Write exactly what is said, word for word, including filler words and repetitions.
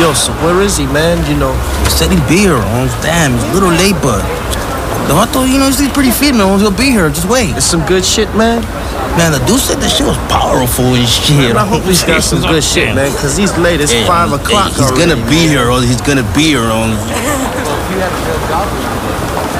Yo, so where is he, man? You know. He said he'd be here, Holmes. Damn, he's a little late, but... Though I thought, you know, he's pretty fit, man. He'll be here. Just wait. It's some good shit, man. Man, the dude said that shit was powerful and shit. Man, I hope he's got some good shit, man, because he's late. It's hey, five o'clock hey, he's already. gonna be here, or he's gonna be here, Holmes.